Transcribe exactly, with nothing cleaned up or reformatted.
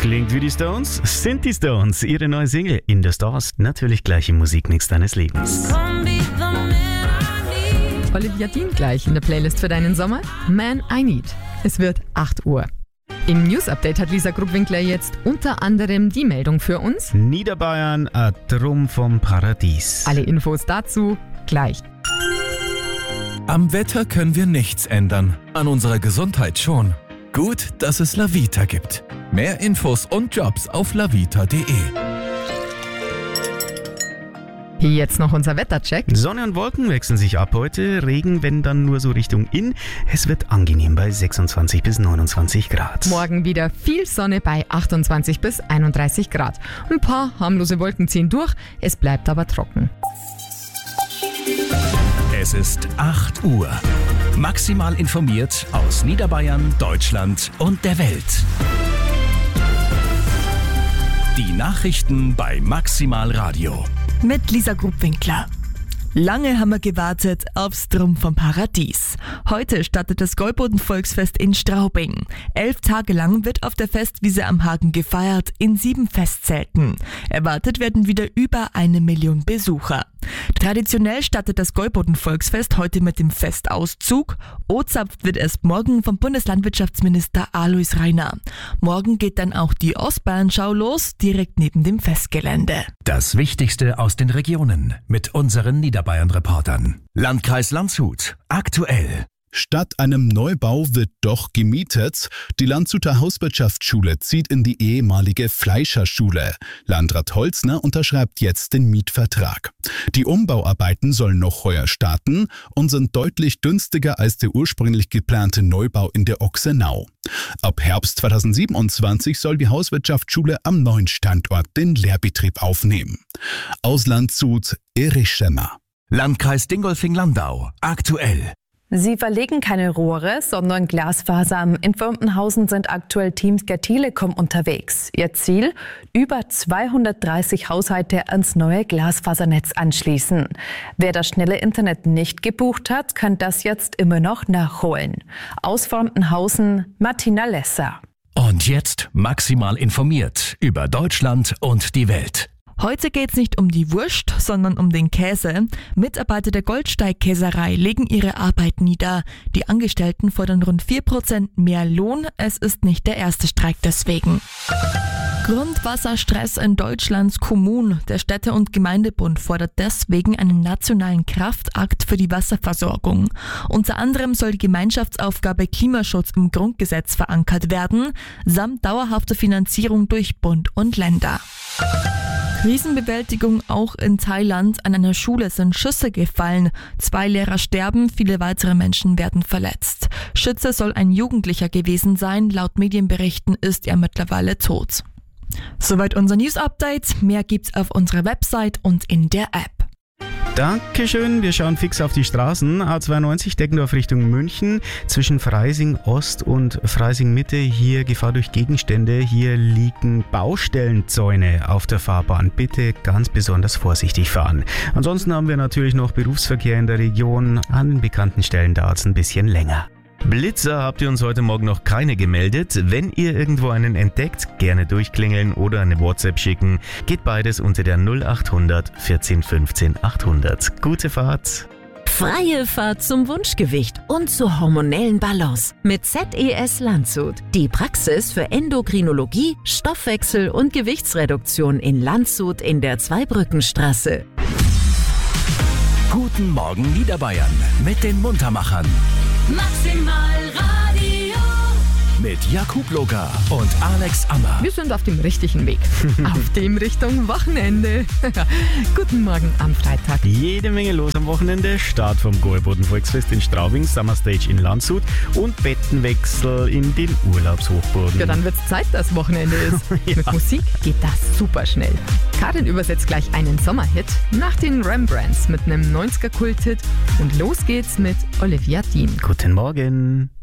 Klingt wie die Stones, sind die Stones. Ihre neue Single In the Stars. Natürlich gleich im Musikmix deines Lebens. Olivia Dean gleich in der Playlist für deinen Sommer. Man I Need. Es wird acht Uhr. Im News-Update hat Lisa Gruppwinkler jetzt unter anderem die Meldung für uns. Niederbayern, ein Traum vom Paradies. Alle Infos dazu gleich. Am Wetter können wir nichts ändern, an unserer Gesundheit schon. Gut, dass es Lavita gibt. Mehr Infos und Jobs auf lavita punkt de. Jetzt noch unser Wettercheck. Sonne und Wolken wechseln sich ab heute. Regen, wenn dann nur so Richtung Inn. Es wird angenehm bei sechsundzwanzig bis neunundzwanzig Grad. Morgen wieder viel Sonne bei achtundzwanzig bis einunddreißig Grad. Ein paar harmlose Wolken ziehen durch, es bleibt aber trocken. Es ist acht Uhr. Maximal informiert aus Niederbayern, Deutschland und der Welt. Die Nachrichten bei Maximal Radio. Mit Lisa Gruppwinkler. Lange haben wir gewartet aufs Drum vom Paradies. Heute startet das Gäuboden-Volksfest in Straubing. Elf Tage lang wird auf der Festwiese am Hagen gefeiert, in sieben Festzelten. Erwartet werden wieder über eine Million Besucher. Traditionell startet das Gäuboden-Volksfest heute mit dem Festauszug. O-zapft wird erst morgen vom Bundeslandwirtschaftsminister Alois Rainer. Morgen geht dann auch die Ostbayernschau los, direkt neben dem Festgelände. Das Wichtigste aus den Regionen mit unseren Niederbayern-Reportern. Landkreis Landshut. Aktuell. Statt einem Neubau wird doch gemietet. Die Landshuter Hauswirtschaftsschule zieht in die ehemalige Fleischerschule. Landrat Holzner unterschreibt jetzt den Mietvertrag. Die Umbauarbeiten sollen noch heuer starten und sind deutlich günstiger als der ursprünglich geplante Neubau in der Ochsenau. Ab Herbst zweitausendsiebenundzwanzig soll die Hauswirtschaftsschule am neuen Standort den Lehrbetrieb aufnehmen. Aus Landshut, Erich Schemmer. Landkreis Dingolfing-Landau. Aktuell. Sie verlegen keine Rohre, sondern Glasfaser. In Firmenhausen sind aktuell Teams der Telekom unterwegs. Ihr Ziel? Über zweihundertdreißig Haushalte ans neue Glasfasernetz anschließen. Wer das schnelle Internet nicht gebucht hat, kann das jetzt immer noch nachholen. Aus Firmenhausen, Martina Lesser. Und jetzt maximal informiert über Deutschland und die Welt. Heute geht's nicht um die Wurst, sondern um den Käse. Mitarbeiter der Goldsteig-Käserei legen ihre Arbeit nieder. Die Angestellten fordern rund vier Prozent mehr Lohn. Es ist nicht der erste Streik deswegen. Grundwasserstress in Deutschlands Kommunen. Der Städte- und Gemeindebund fordert deswegen einen nationalen Kraftakt für die Wasserversorgung. Unter anderem soll die Gemeinschaftsaufgabe Klimaschutz im Grundgesetz verankert werden, samt dauerhafter Finanzierung durch Bund und Länder. Krisenbewältigung auch in Thailand. An einer Schule sind Schüsse gefallen. Zwei Lehrer sterben, viele weitere Menschen werden verletzt. Schütze soll ein Jugendlicher gewesen sein. Laut Medienberichten ist er mittlerweile tot. Soweit unser News-Update. Mehr gibt's auf unserer Website und in der App. Dankeschön, wir schauen fix auf die Straßen. A zweiundneunzig Deggendorf Richtung München, zwischen Freising Ost und Freising Mitte, hier Gefahr durch Gegenstände, hier liegen Baustellenzäune auf der Fahrbahn. Bitte ganz besonders vorsichtig fahren. Ansonsten haben wir natürlich noch Berufsverkehr in der Region, an den bekannten Stellen dauert es ein bisschen länger. Blitzer habt ihr uns heute Morgen noch keine gemeldet. Wenn ihr irgendwo einen entdeckt, gerne durchklingeln oder eine WhatsApp schicken. Geht beides unter der null achthundert vierzehn fünfzehn achthundert. Gute Fahrt! Freie Fahrt zum Wunschgewicht und zur hormonellen Balance mit Z E S Landshut. Die Praxis für Endokrinologie, Stoffwechsel und Gewichtsreduktion in Landshut in der Zweibrückenstraße. Guten Morgen Niederbayern mit den Muntermachern. Maximal Radio. Mit Jakub Loga und Alex Ammer. Wir sind auf dem richtigen Weg. Auf dem Richtung Wochenende. Guten Morgen am Freitag. Jede Menge los am Wochenende. Start vom Gäuboden Volksfest in Straubing, Summer Stage in Landshut und Bettenwechsel in den Urlaubshochburgen. Ja, dann wird's Zeit, dass Wochenende ist. Ja. Mit Musik geht das super schnell. Karin übersetzt gleich einen Sommerhit nach den Rembrandts mit einem neunziger-Kult-Hit und los geht's mit Olivia Dean. Guten Morgen.